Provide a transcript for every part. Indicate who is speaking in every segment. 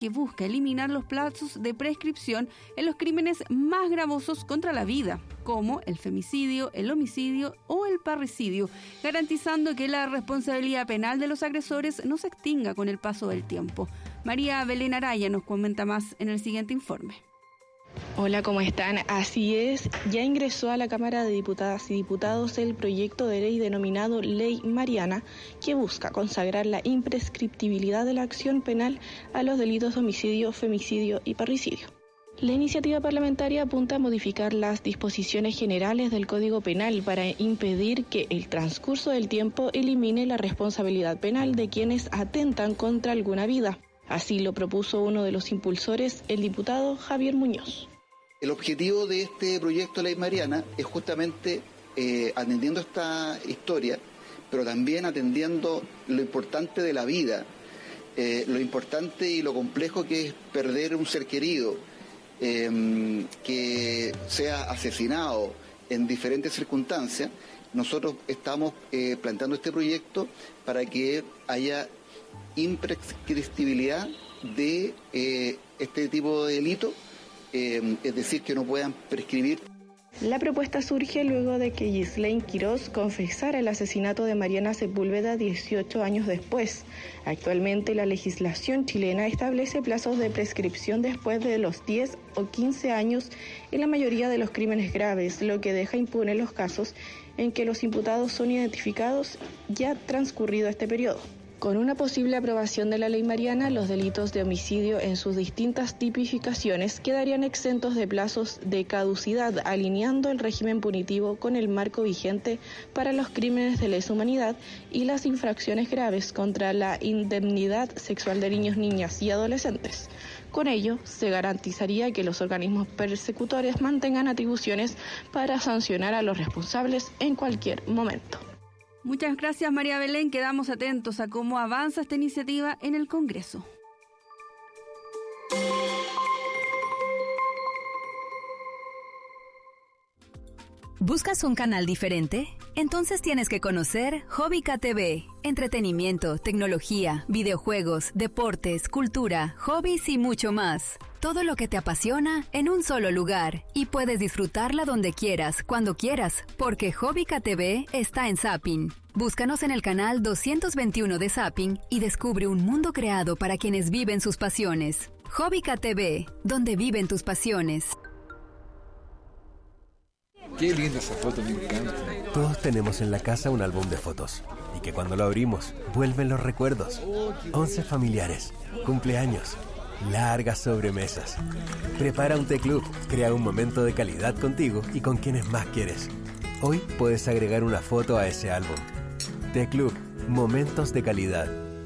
Speaker 1: que busca eliminar los plazos de prescripción en los crímenes más gravosos contra la vida, como el femicidio, el homicidio o el parricidio, garantizando que la responsabilidad penal de los agresores no se extinga con el paso del tiempo. María Belén Araya nos comenta más en el siguiente informe.
Speaker 2: Hola, ¿cómo están? Así es, ya ingresó a la Cámara de Diputadas y Diputados el proyecto de ley denominado Ley Mariana, que busca consagrar la imprescriptibilidad de la acción penal a los delitos de homicidio, femicidio y parricidio. La iniciativa parlamentaria apunta a modificar las disposiciones generales del Código Penal para impedir que el transcurso del tiempo elimine la responsabilidad penal de quienes atentan contra alguna vida. Así lo propuso uno de los impulsores, el diputado Javier Muñoz.
Speaker 3: El objetivo de este proyecto de ley Mariana es justamente atendiendo esta historia, pero también atendiendo lo importante de la vida, lo importante y lo complejo que es perder un ser querido, que sea asesinado en diferentes circunstancias. Nosotros estamos planteando este proyecto para que haya imprescriptibilidad de este tipo de delito, es decir, que no puedan prescribir.
Speaker 2: La propuesta surge luego de que Ghislaine Quirós confesara el asesinato de Mariana Sepúlveda 18 años después. Actualmente la legislación chilena establece plazos de prescripción después de los 10 o 15 años en la mayoría de los crímenes graves, lo que deja impunes los casos en que los imputados son identificados ya transcurrido este periodo. Con una posible aprobación de la ley Mariana, los delitos de homicidio en sus distintas tipificaciones quedarían exentos de plazos de caducidad, alineando el régimen punitivo con el marco vigente para los crímenes de lesa humanidad y las infracciones graves contra la indemnidad sexual de niños, niñas y adolescentes. Con ello, se garantizaría que los organismos persecutores mantengan atribuciones para sancionar a los responsables en cualquier momento.
Speaker 1: Muchas gracias, María Belén. Quedamos atentos a cómo avanza esta iniciativa en el Congreso.
Speaker 4: ¿Buscas un canal diferente? Entonces tienes que conocer Hobbica TV. Entretenimiento, tecnología, videojuegos, deportes, cultura, hobbies y mucho más. Todo lo que te apasiona en un solo lugar. Y puedes disfrutarla donde quieras, cuando quieras, porque Hobbica TV está en Zapping. Búscanos en el canal 221 de Zapping y descubre un mundo creado para quienes viven sus pasiones. Hobbica TV, donde viven tus pasiones.
Speaker 5: Qué linda esa foto, me encanta.
Speaker 6: Todos tenemos en la casa un álbum de fotos y que cuando lo abrimos vuelven los recuerdos. 11 familiares, cumpleaños, largas sobremesas. Prepara un té club, crea un momento de calidad contigo y con quienes más quieres. Hoy puedes agregar una foto a ese álbum. Té Club, momentos de calidad.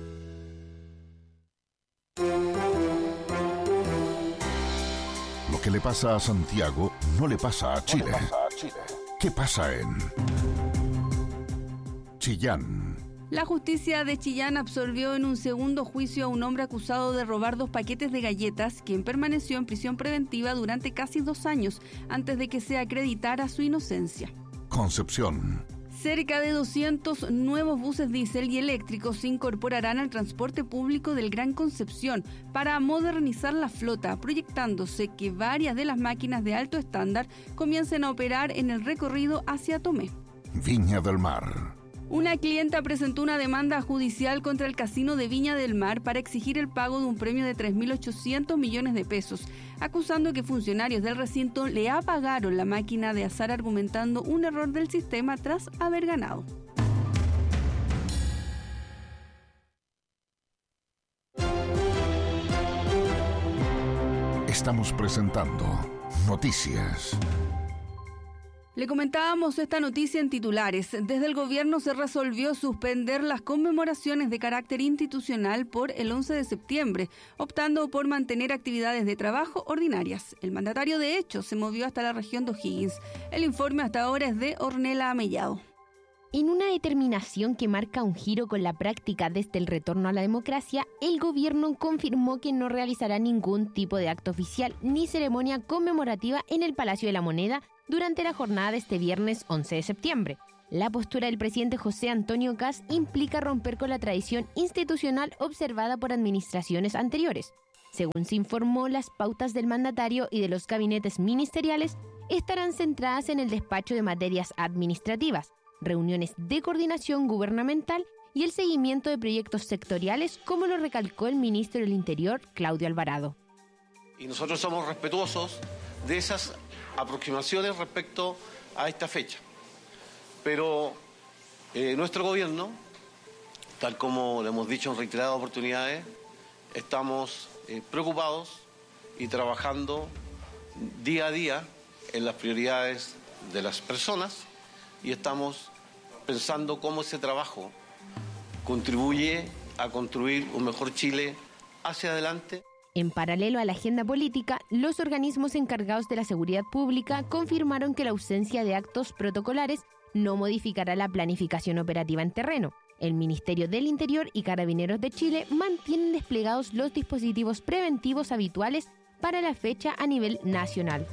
Speaker 7: Lo que le pasa a Santiago no le pasa a Chile. ¿Qué pasa en Chillán?
Speaker 1: La justicia de Chillán absolvió en un segundo juicio a un hombre acusado de robar 2 paquetes de galletas, quien permaneció en prisión preventiva durante casi 2 años antes de que se acreditara su inocencia.
Speaker 7: Concepción.
Speaker 1: Cerca de 200 nuevos buses diésel y eléctricos se incorporarán al transporte público del Gran Concepción para modernizar la flota, proyectándose que varias de las máquinas de alto estándar comiencen a operar en el recorrido hacia Tomé.
Speaker 7: Viña del Mar.
Speaker 1: Una clienta presentó una demanda judicial contra el Casino de Viña del Mar para exigir el pago de un premio de 3.800 millones de pesos, acusando que funcionarios del recinto le apagaron la máquina de azar argumentando un error del sistema tras haber ganado.
Speaker 7: Estamos presentando Noticias.
Speaker 1: Le comentábamos esta noticia en titulares. Desde el gobierno se resolvió suspender las conmemoraciones de carácter institucional por el 11 de septiembre, optando por mantener actividades de trabajo ordinarias. El mandatario, de hecho, se movió hasta la región de O'Higgins. El informe hasta ahora es de Ornella Amellado.
Speaker 8: En una determinación que marca un giro con la práctica desde el retorno a la democracia, el gobierno confirmó que no realizará ningún tipo de acto oficial ni ceremonia conmemorativa en el Palacio de la Moneda durante la jornada de este viernes 11 de septiembre. La postura del presidente José Antonio Kast implica romper con la tradición institucional observada por administraciones anteriores. Según se informó, las pautas del mandatario y de los gabinetes ministeriales estarán centradas en el despacho de materias administrativas, reuniones de coordinación gubernamental y el seguimiento de proyectos sectoriales, como lo recalcó el ministro del Interior, Claudio Alvarado.
Speaker 9: Y nosotros somos respetuosos de esas aproximaciones respecto a esta fecha. Pero nuestro gobierno, tal como lo hemos dicho en reiteradas oportunidades, estamos preocupados y trabajando día a día en las prioridades de las personas y estamos pensando cómo ese trabajo contribuye a construir un mejor Chile hacia adelante.
Speaker 8: En paralelo a la agenda política, los organismos encargados de la seguridad pública confirmaron que la ausencia de actos protocolares no modificará la planificación operativa en terreno. El Ministerio del Interior y Carabineros de Chile mantienen desplegados los dispositivos preventivos habituales para la fecha a nivel nacional.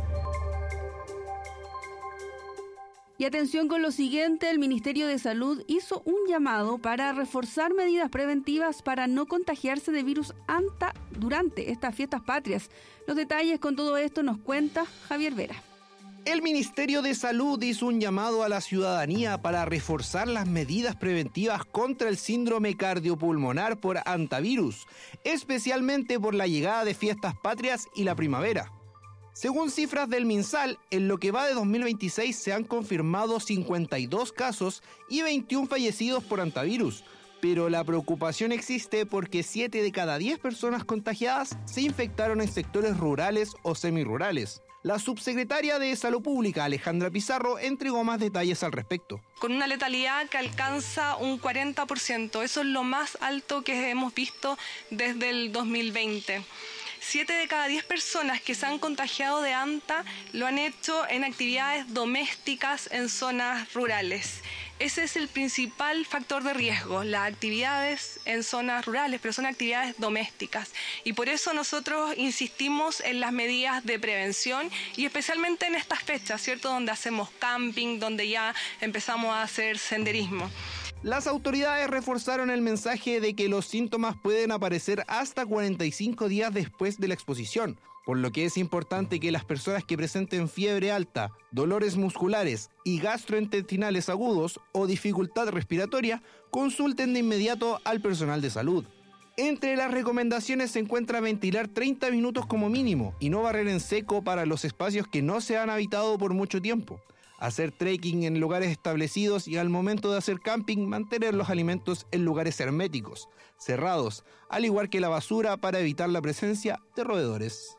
Speaker 1: Y atención con lo siguiente, el Ministerio de Salud hizo un llamado para reforzar medidas preventivas para no contagiarse de virus ANTA durante estas fiestas patrias. Los detalles con todo esto nos cuenta Javier Vera.
Speaker 10: El Ministerio de Salud hizo un llamado a la ciudadanía para reforzar las medidas preventivas contra el síndrome cardiopulmonar por antivirus, especialmente por la llegada de fiestas patrias y la primavera. Según cifras del MinSal, en lo que va de 2026 se han confirmado 52 casos y 21 fallecidos por antivirus, pero la preocupación existe porque 7 de cada 10 personas contagiadas se infectaron en sectores rurales o semirurales. La subsecretaria de Salud Pública, Alejandra Pizarro, entregó más detalles al respecto.
Speaker 11: Con una letalidad que alcanza un 40%, eso es lo más alto que hemos visto desde el 2020. 7 de cada 10 personas que se han contagiado de ANTA lo han hecho en actividades domésticas en zonas rurales. Ese es el principal factor de riesgo, las actividades en zonas rurales, pero son actividades domésticas. Y por eso nosotros insistimos en las medidas de prevención y especialmente en estas fechas, ¿cierto? Donde hacemos camping, donde ya empezamos a hacer senderismo.
Speaker 10: Las autoridades reforzaron el mensaje de que los síntomas pueden aparecer hasta 45 días después de la exposición, por lo que es importante que las personas que presenten fiebre alta, dolores musculares y gastrointestinales agudos o dificultad respiratoria consulten de inmediato al personal de salud. Entre las recomendaciones se encuentra ventilar 30 minutos como mínimo y no barrer en seco para los espacios que no se han habitado por mucho tiempo. Hacer trekking en lugares establecidos y al momento de hacer camping mantener los alimentos en lugares herméticos, cerrados, al igual que la basura para evitar la presencia de roedores.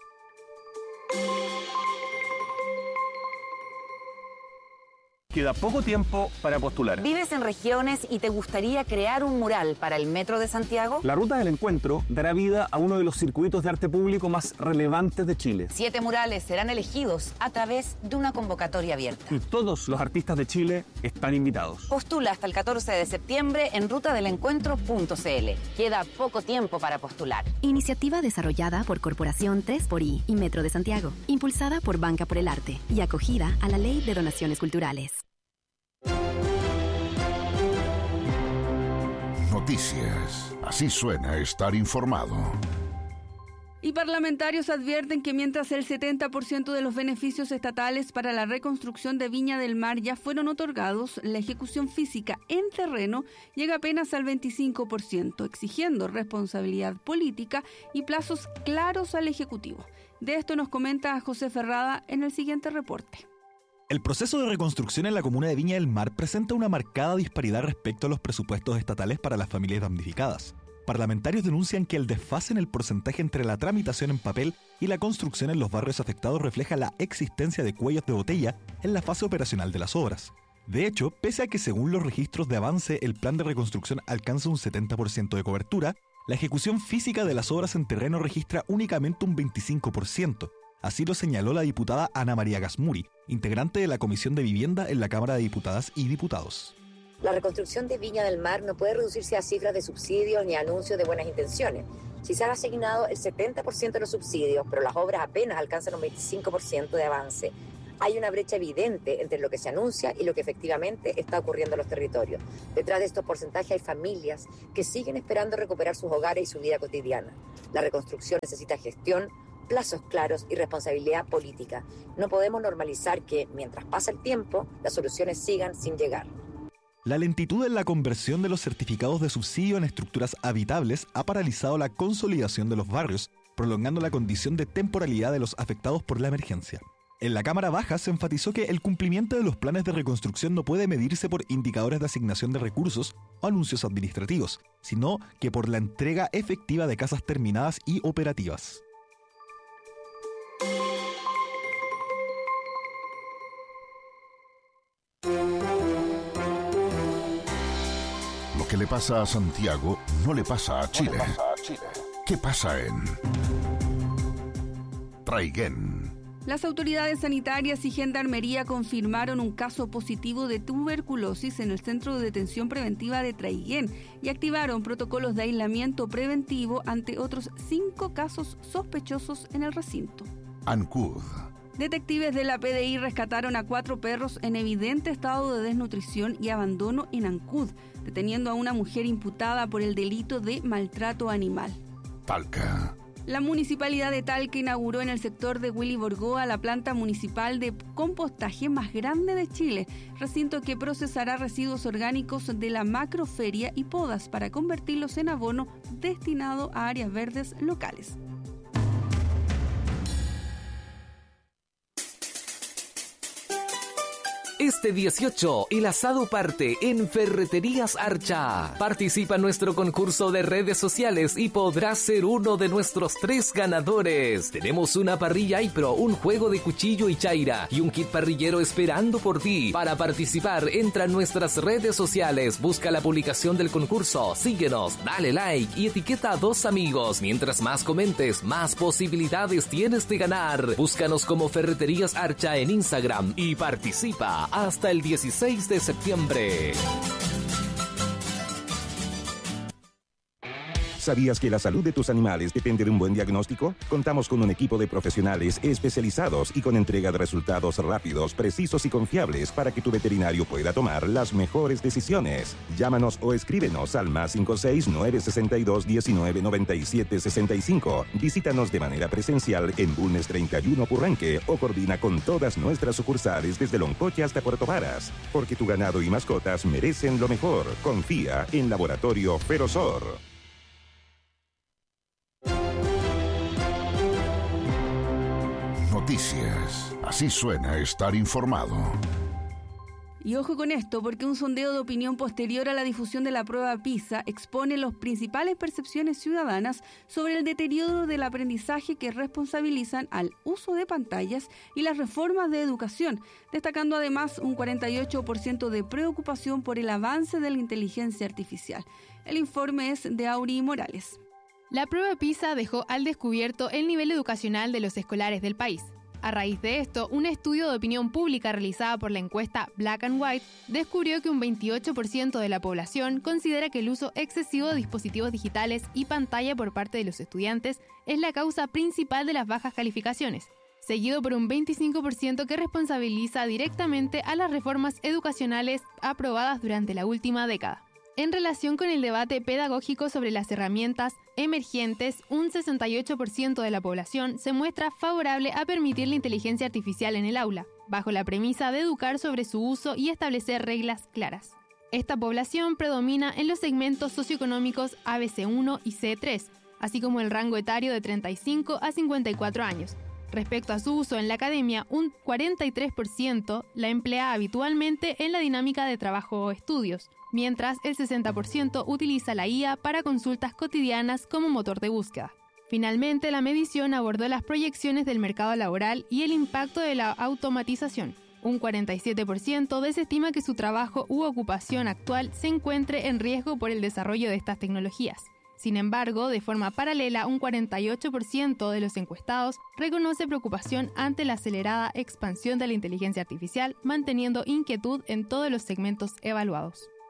Speaker 12: Queda poco tiempo para postular.
Speaker 13: ¿Vives en regiones y te gustaría crear un mural para el Metro de Santiago?
Speaker 12: La Ruta del Encuentro dará vida a uno de los circuitos de arte público más relevantes de Chile.
Speaker 13: 7 murales serán elegidos a través de una convocatoria abierta.
Speaker 12: Y todos los artistas de Chile están invitados.
Speaker 13: Postula hasta el 14 de septiembre en rutadelencuentro.cl. Queda poco tiempo para postular.
Speaker 4: Iniciativa desarrollada por Corporación 3xI y Metro de Santiago, impulsada por Banca por el Arte y acogida a la Ley de Donaciones Culturales.
Speaker 7: Noticias. Así suena estar informado.
Speaker 1: Y parlamentarios advierten que mientras el 70% de los beneficios estatales para la reconstrucción de Viña del Mar ya fueron otorgados, la ejecución física en terreno llega apenas al 25%, exigiendo responsabilidad política y plazos claros al Ejecutivo. De esto nos comenta José Ferrada en el siguiente reporte.
Speaker 14: El proceso de reconstrucción en la comuna de Viña del Mar presenta una marcada disparidad respecto a los presupuestos estatales para las familias damnificadas. Parlamentarios denuncian que el desfase en el porcentaje entre la tramitación en papel y la construcción en los barrios afectados refleja la existencia de cuellos de botella en la fase operacional de las obras. De hecho, pese a que según los registros de avance el plan de reconstrucción alcanza un 70% de cobertura, la ejecución física de las obras en terreno registra únicamente un 25%. Así lo señaló la diputada Ana María Gasmuri, integrante de la Comisión de Vivienda en la Cámara de Diputadas y Diputados.
Speaker 15: La reconstrucción de Viña del Mar no puede reducirse a cifras de subsidios ni anuncios de buenas intenciones. Si se han asignado el 70% de los subsidios, pero las obras apenas alcanzan un 25% de avance, Hay una brecha evidente entre lo que se anuncia y lo que efectivamente está ocurriendo en los territorios. Detrás de estos porcentajes hay familias que siguen esperando recuperar sus hogares y su vida cotidiana. La reconstrucción necesita gestión, plazos claros y responsabilidad política. No podemos normalizar que, mientras pasa el tiempo, las soluciones sigan sin llegar.
Speaker 14: La lentitud en la conversión de los certificados de subsidio en estructuras habitables ha paralizado la consolidación de los barrios, prolongando la condición de temporalidad de los afectados por la emergencia. En la Cámara Baja se enfatizó que el cumplimiento de los planes de reconstrucción no puede medirse por indicadores de asignación de recursos o anuncios administrativos, sino que por la entrega efectiva de casas terminadas y operativas.
Speaker 7: Lo que le pasa a Santiago no le pasa a Chile. ¿Qué pasa en Traiguén?
Speaker 1: Las autoridades sanitarias y gendarmería confirmaron un caso positivo de tuberculosis en el Centro de Detención Preventiva de Traiguén y activaron protocolos de aislamiento preventivo ante otros 5 casos sospechosos en el recinto.
Speaker 7: Ancud.
Speaker 1: Detectives de la PDI rescataron a 4 perros en evidente estado de desnutrición y abandono en Ancud, deteniendo a una mujer imputada por el delito de maltrato animal.
Speaker 7: Talca.
Speaker 1: La Municipalidad de Talca inauguró en el sector de Willy Borgoa la planta municipal de compostaje más grande de Chile, recinto que procesará residuos orgánicos de la macroferia y podas para convertirlos en abono destinado a áreas verdes locales.
Speaker 16: Este 18, el asado parte en Ferreterías Archa. Participa en nuestro concurso de redes sociales y podrás ser uno de nuestros 3 ganadores. Tenemos una parrilla iPro, un juego de cuchillo y chaira y un kit parrillero esperando por ti. Para participar, entra en nuestras redes sociales, busca la publicación del concurso, síguenos, dale like y etiqueta a 2 amigos. Mientras más comentes, más posibilidades tienes de ganar. Búscanos como Ferreterías Archa en Instagram y participa hasta el 16 de septiembre.
Speaker 17: ¿Sabías que la salud de tus animales depende de un buen diagnóstico? Contamos con un equipo de profesionales especializados y con entrega de resultados rápidos, precisos y confiables para que tu veterinario pueda tomar las mejores decisiones. Llámanos o escríbenos al +56 962 19 97 65. Visítanos de manera presencial en Bulnes 31 Purranque o coordina con todas nuestras sucursales desde Loncoche hasta Puerto Varas. Porque tu ganado y mascotas merecen lo mejor. Confía en Laboratorio Ferozor.
Speaker 7: Noticias. Así suena estar informado.
Speaker 1: Y ojo con esto, porque un sondeo de opinión posterior a la difusión de la prueba PISA expone las principales percepciones ciudadanas sobre el deterioro del aprendizaje que responsabilizan al uso de pantallas y las reformas de educación, destacando además un 48% de preocupación por el avance de la inteligencia artificial. El informe es de Auri Morales.
Speaker 18: La prueba PISA dejó al descubierto el nivel educacional de los escolares del país. A raíz de esto, un estudio de opinión pública realizado por la encuesta Black and White descubrió que un 28% de la población considera que el uso excesivo de dispositivos digitales y pantalla por parte de los estudiantes es la causa principal de las bajas calificaciones, seguido por un 25% que responsabiliza directamente a las reformas educacionales aprobadas durante la última década. En relación con el debate pedagógico sobre las herramientas emergentes, un 68% de la población se muestra favorable a permitir la inteligencia artificial en el aula, bajo la premisa de educar sobre su uso y establecer reglas claras. Esta población predomina en los segmentos socioeconómicos ABC1 y C3, así como el rango etario de 35 a 54 años. Respecto a su uso en la academia, un 43% la emplea habitualmente en la dinámica de trabajo o estudios, mientras el 60% utiliza la IA para consultas cotidianas como motor de búsqueda. Finalmente, la medición abordó las proyecciones del mercado laboral y el impacto de la automatización. Un 47% desestima que su trabajo u ocupación actual se encuentre en riesgo por el desarrollo de estas tecnologías. Sin embargo, de forma paralela, un 48% de los encuestados reconoce preocupación ante la acelerada expansión de la inteligencia artificial, manteniendo inquietud en todos los segmentos evaluados.